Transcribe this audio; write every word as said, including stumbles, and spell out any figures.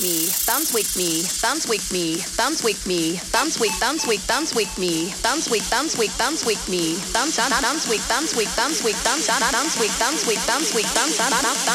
me, dance with me, dance with me, dance with me, dance with, dance with, dance with me, dance with, dance with, dance with me, dance, dance with, dance with, dance with, dance, dance with, dance with, dance with, dance with, dance, dance.